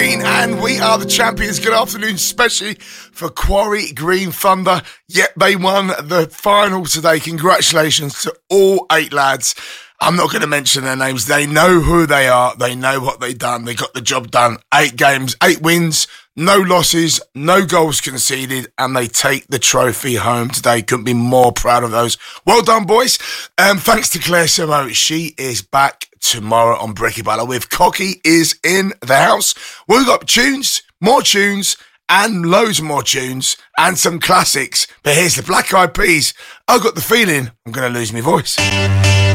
Green, and we are the champions. Good afternoon, especially for Quarry Green Thunder. Yep, they won the final today. Congratulations to all 8 lads. I'm not going to mention their names. They know who they are. They know what they've done. They got the job done. 8 games, 8 wins, no losses, no goals conceded, and they take the trophy home today. Couldn't be more proud of those. Well done, boys. Thanks to Claire Simo. She is back tomorrow on Bricky Baller with Cocky is in the house. We've got tunes, more tunes, and loads more tunes, and some classics. But here's the Black Eyed Peas. I've got the feeling I'm going to lose my voice.